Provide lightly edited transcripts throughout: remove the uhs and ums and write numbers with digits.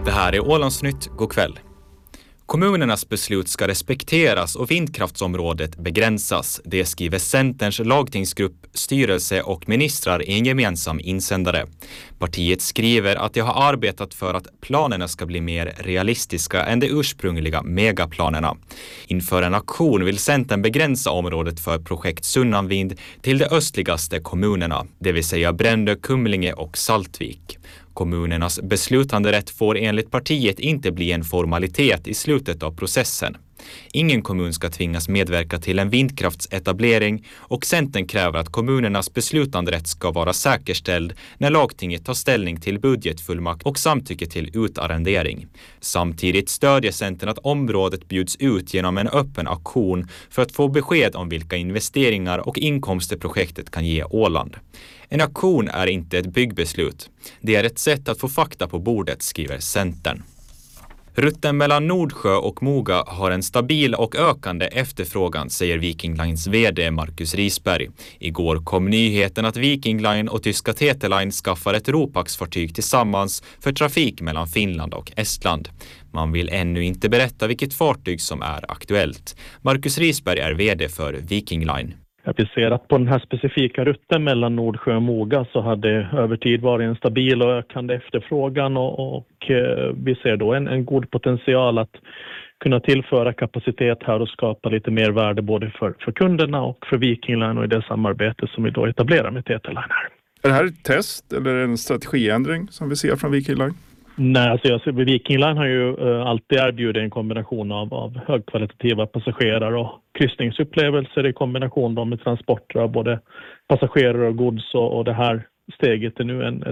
Det här är Ålandsnytt, god kväll. Kommunernas beslut ska respekteras och vindkraftsområdet begränsas. Det skriver Centerns lagtingsgrupp, styrelse och ministrar i en gemensam insändare. Partiet skriver att de har arbetat för att planerna ska bli mer realistiska än de ursprungliga megaplanerna. Inför en aktion vill Centern begränsa området för projekt Sunnanvind till de östligaste kommunerna, det vill säga Brändö, Kumlinge och Saltvik. Kommunernas beslutanderätt får enligt partiet inte bli en formalitet i slutet av processen. Ingen kommun ska tvingas medverka till en vindkraftsetablering och Centern kräver att kommunernas beslutanderätt ska vara säkerställd när lagtinget tar ställning till budgetfullmakt och samtycke till utarrendering. Samtidigt stödjer Centern att området bjuds ut genom en öppen auktion för att få besked om vilka investeringar och inkomster projektet kan ge Åland. En auktion är inte ett byggbeslut. Det är ett sätt att få fakta på bordet, skriver Centern. Rutten mellan Nordsjö och Moga har en stabil och ökande efterfrågan, säger Viking Lines vd Marcus Risberg. Igår kom nyheten att Viking Line och tyska TT Line skaffar ett Ropax-fartyg tillsammans för trafik mellan Finland och Estland. Man vill ännu inte berätta vilket fartyg som är aktuellt. Marcus Risberg är vd för Viking Line. Vi ser att på den här specifika rutten mellan Nordsjö och Moga så hade över tid varit en stabil och ökande efterfrågan och vi ser då en god potential att kunna tillföra kapacitet här och skapa lite mer värde både för kunderna och för Viking Line och i det samarbete som vi då etablerar med TT Line här. Är det här ett test eller en strategiändring som vi ser från Viking Line? Nej, alltså Viking Line har ju alltid erbjudit en kombination av högkvalitativa passagerare och kryssningsupplevelser i kombination med transporter av både passagerare och gods och det här steget är nu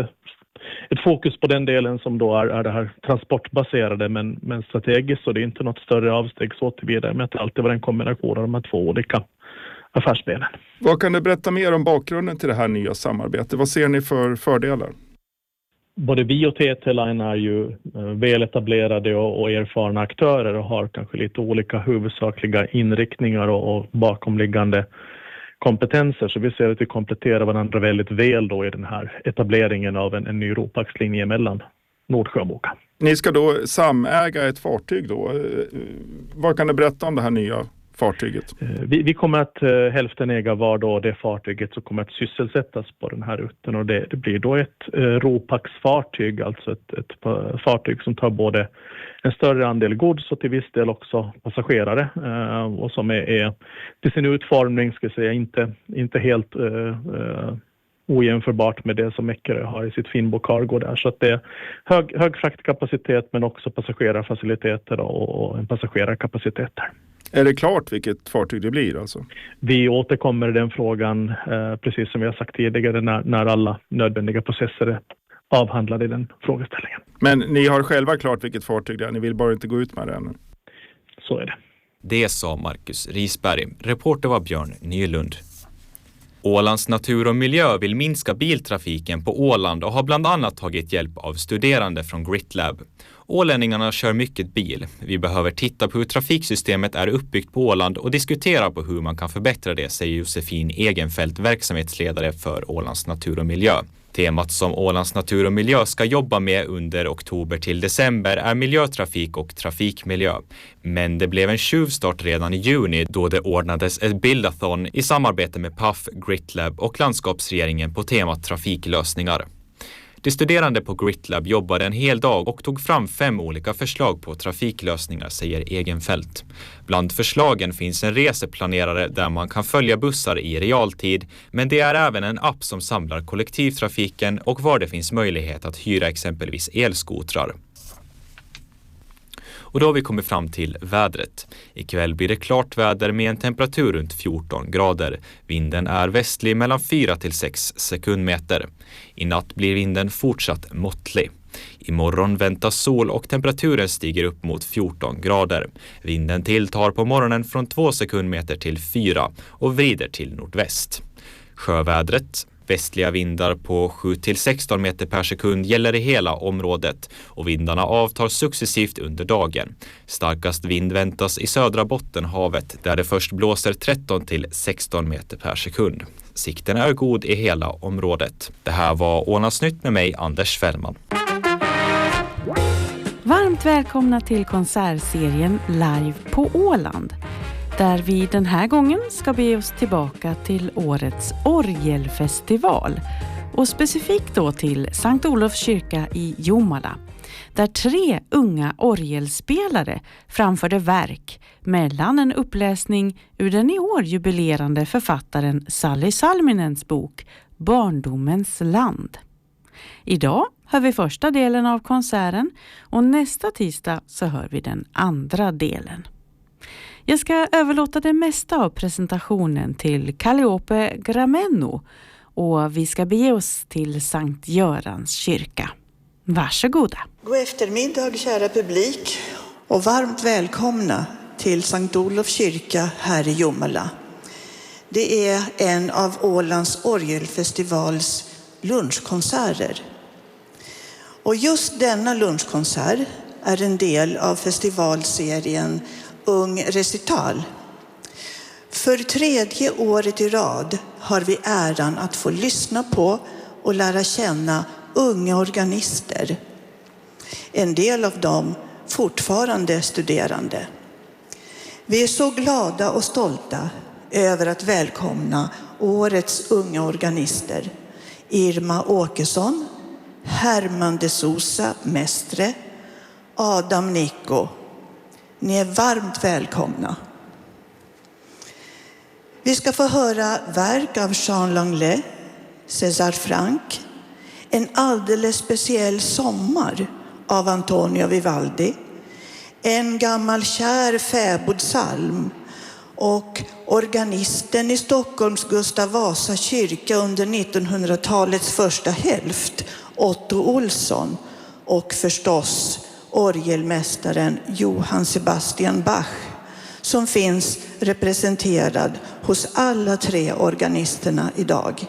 ett fokus på den delen som då är det här transportbaserade men strategiskt, så det är inte något större avsteg så tillvidare med att det alltid var en kombination av de här två olika affärsbenen. Vad kan du berätta mer om bakgrunden till det här nya samarbetet? Vad ser ni för fördelar? Både vi och TT Line är ju väl etablerade och erfarna aktörer och har kanske lite olika huvudsakliga inriktningar och bakomliggande kompetenser. Så vi ser att vi kompletterar varandra väldigt väl då i den här etableringen av en ny Ropax-linje mellan Nordsjö och Moga. Ni ska då samäga ett fartyg då. Vad kan du berätta om det här nya fartyget? Vi kommer att hälften äga var då det fartyget som kommer att sysselsättas på den här rutten och det blir då ett Ropax-fartyg, alltså ett fartyg som tar både en större andel gods och till viss del också passagerare och som är till sin utformning ska jag säga inte helt ojämförbart med det som Eckerö har i sitt Finbo Cargo där. Så att det är hög fraktkapacitet men också passagerarfaciliteter och en passagerarkapacitet där. Är det klart vilket fartyg det blir alltså? Vi återkommer i den frågan precis som vi har sagt tidigare när alla nödvändiga processer är avhandlade i den frågeställningen. Men ni har själva klart vilket fartyg det är, ni vill bara inte gå ut med det ännu? Så är det. Det sa Marcus Risberg. Reporter var Björn Nylund. Ålands natur och miljö vill minska biltrafiken på Åland och har bland annat tagit hjälp av studerande från GritLab. Ålänningarna kör mycket bil. Vi behöver titta på hur trafiksystemet är uppbyggt på Åland och diskutera på hur man kan förbättra det, säger Josefin Egenfeldt, verksamhetsledare för Ålands natur och miljö. Temat som Ålands natur och miljö ska jobba med under oktober till december är miljötrafik och trafikmiljö. Men det blev en tjuvstart redan i juni då det ordnades ett bildathon i samarbete med PAF, GritLab och landskapsregeringen på temat trafiklösningar. De studerande på GritLab jobbade en hel dag och tog fram 5 olika förslag på trafiklösningar, säger Egenfeldt. Bland förslagen finns en reseplanerare där man kan följa bussar i realtid, men det är även en app som samlar kollektivtrafiken och var det finns möjlighet att hyra exempelvis elskotrar. Och då har vi kommit fram till vädret. Ikväll blir det klart väder med en temperatur runt 14 grader. Vinden är västlig mellan 4 till 6 sekundmeter. I natt blir vinden fortsatt måttlig. Imorgon väntas sol och temperaturen stiger upp mot 14 grader. Vinden tilltar på morgonen från 2 sekundmeter till 4 och vrider till nordväst. Sjövädret. Västliga vindar på 7-16 meter per sekund gäller i hela området och vindarna avtar successivt under dagen. Starkast vind väntas i södra Bottenhavet där det först blåser 13-16 meter per sekund. Sikten är god i hela området. Det här var Ålandsnytt med mig, Anders Fällman. Varmt välkomna till konsertserien Live på Åland, där vi den här gången ska be oss tillbaka till årets orgelfestival och specifikt då till Sankt Olofs kyrka i Jomala, där 3 unga orgelspelare framförde verk mellan en uppläsning ur den i år jubilerande författaren Sally Salminens bok Barndomens land. Idag hör vi första delen av konserten och nästa tisdag så hör vi den andra delen. Jag ska överlåta det mesta av presentationen till Calliope Gramenno och vi ska bege oss till Sankt Görans kyrka. Varsågoda. God eftermiddag kära publik och varmt välkomna till Sankt Olofs kyrka här i Jomala. Det är en av Ålands orgelfestivals lunchkonserter. Och just denna lunchkonsert är en del av festivalserien Ung Recital. För 3:e året i rad har vi äran att få lyssna på och lära känna unga organister. En del av dem fortfarande studerande. Vi är så glada och stolta över att välkomna årets unga organister. Irma Åkesson, Herman de Sousa Mestre, Adam Nico. Ni är varmt välkomna. Vi ska få höra verk av Jean Langlais, César Franck, en alldeles speciell sommar av Antonio Vivaldi, en gammal kär fäbodsalm och organisten i Stockholms Gustav Vasa kyrka under 1900-talets första hälft, Otto Olsson, och förstås orgelmästaren Johann Sebastian Bach, som finns representerad hos alla 3 organisterna idag.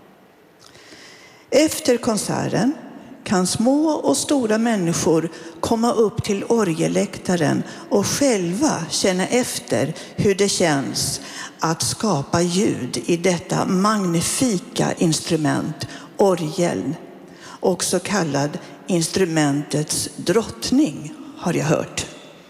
Efter konserten kan små och stora människor komma upp till orgelläktaren och själva känna efter hur det känns att skapa ljud i detta magnifika instrument, orgeln, också kallad instrumentets drottning, har jag hört.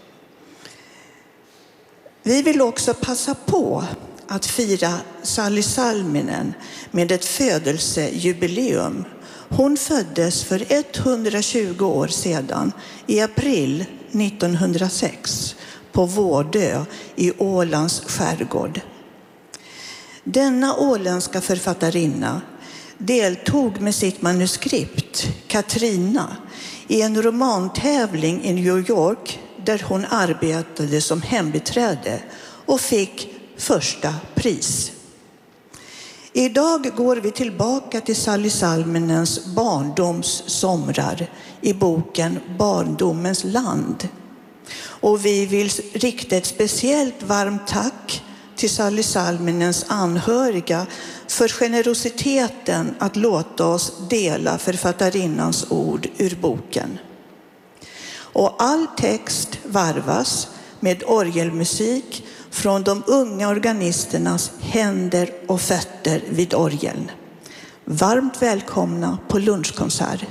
Vi vill också passa på att fira Sally Salminen med ett födelsejubileum. Hon föddes för 120 år sedan i april 1906 på Vårdö i Ålands skärgård. Denna åländska författarinna deltog med sitt manuskript Katrina i en romantävling i New York där hon arbetade som hembiträde och fick första pris. Idag går vi tillbaka till Sally Salminens barndomssomrar i boken Barndomens land. Och vi vill rikta ett speciellt varmt tack till Sally Salminens anhöriga för generositeten att låta oss dela författarinnans ord ur boken. Och all text varvas med orgelmusik från de unga organisternas händer och fötter vid orgeln. Varmt välkomna på lunchkonsert.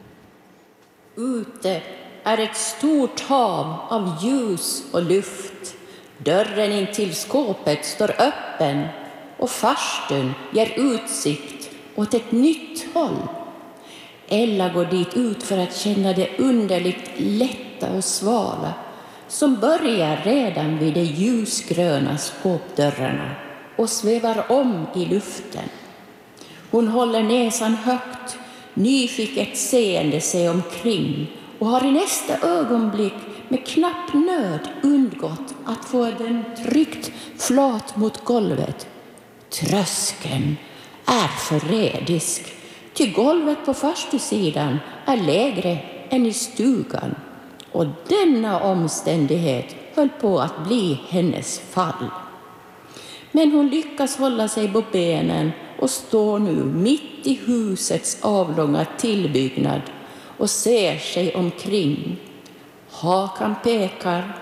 Ute är ett stort hav av ljus och luft. Dörren in till skåpet står öppen och farstun ger utsikt åt ett nytt håll. Ella går dit ut för att känna det underligt lätta och svala som börjar redan vid de ljusgröna skåpdörrarna och svävar om i luften. Hon håller näsan högt, nyfiket seende sig omkring och har i nästa ögonblick med knapp nöd undgått att få den tryckt flat mot golvet. Tröskeln är förrädisk, ty golvet på farstusidan är lägre än i stugan. Och denna omständighet höll på att bli hennes fall. Men hon lyckas hålla sig på benen och står nu mitt i husets avlånga tillbyggnad och ser sig omkring. Hakan pekar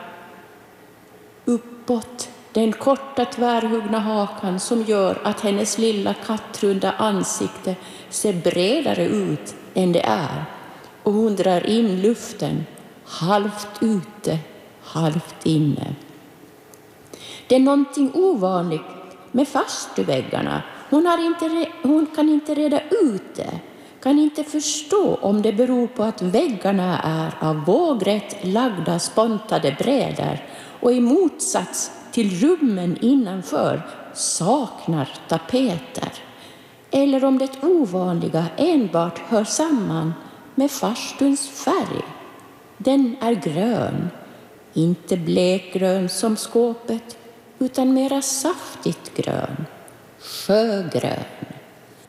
uppåt, den korta tvärhuggna hakan som gör att hennes lilla kattrunda ansikte ser bredare ut än det är. Och hon drar in luften, halvt ute, halvt inne. Det är någonting ovanligt med farstuväggarna. Hon kan inte reda ut det, kan inte förstå om det beror på att väggarna är av vågrätt lagda spontade brädor och i motsats till rummen innanför saknar tapeter. Eller om det ovanliga enbart hör samman med farstuns färg. Den är grön, inte blekgrön som skåpet, utan mera saftigt grön, sjögrön.